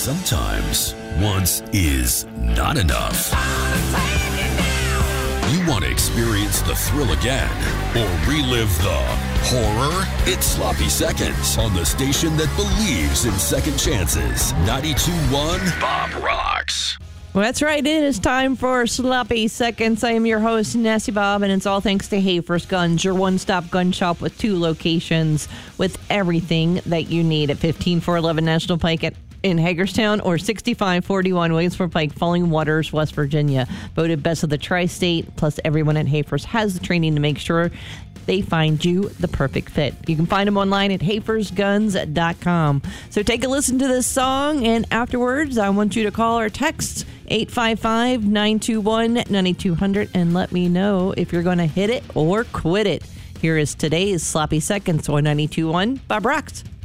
Sometimes once is not enough. You want to experience the thrill again or relive the horror? It's Sloppy Seconds on the station that believes in second chances. 92.1 Bob Rocks. Well, that's right. It is time for Sloppy Seconds. I am your host, Nasty Bob, and it's all thanks to Hafer's Guns, your one-stop gun shop with 2 locations with everything that you need at 15411 National Pike in Hagerstown or 6541 Williamsport Pike, Falling Waters, West Virginia. Voted best of the tri-state, plus everyone at Hafer's has the training to make sure they find you the perfect fit. You can find them online at hafersguns.com. So take a listen to this song, and afterwards, I want you to call or text 855-921-9200 and let me know if you're going to hit it or quit it. Here is today's Sloppy Seconds on 92.1 Bob Rocks.